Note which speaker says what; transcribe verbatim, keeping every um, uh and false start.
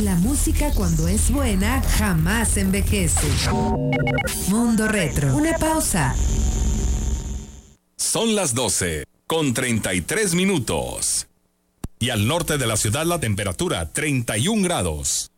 Speaker 1: La música cuando es buena jamás envejece. Mundo Retro. Una pausa.
Speaker 2: Son las doce con treinta y tres minutos. Y al norte de la ciudad la temperatura treinta y un grados.